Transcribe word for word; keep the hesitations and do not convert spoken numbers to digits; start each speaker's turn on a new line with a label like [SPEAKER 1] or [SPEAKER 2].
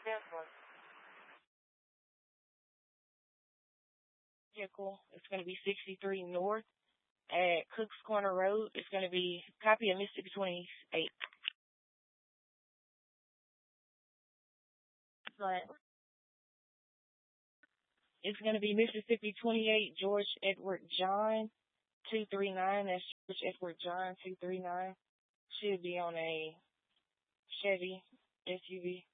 [SPEAKER 1] Vehicle. It's going to be sixty-three North at Cooks Corner Road. It's going to be copy of Mississippi twenty-eight. But it's going to be Mississippi twenty-eight George Edward John two three nine. That's George Edward John two three nine. Should be on a Chevy S U V.